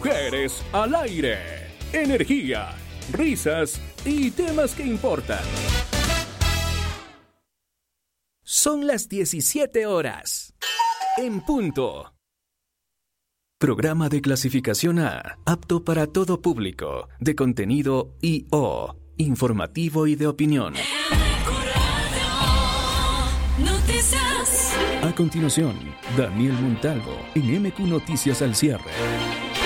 Mujeres al aire. Energía, risas y temas que importan. Son las 17 horas. En punto. Programa de clasificación A, apto para todo público, de contenido I.O., informativo y de opinión. A continuación, Daniel Montalvo en MQ Noticias al cierre.